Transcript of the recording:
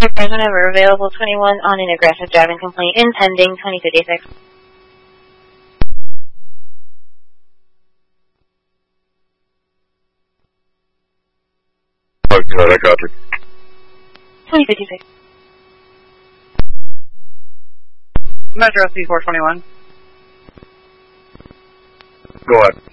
whenever available, 21 on an aggressive driving complaint in pending 2056. Okay, I got you. 2056. Metro C421. Go ahead.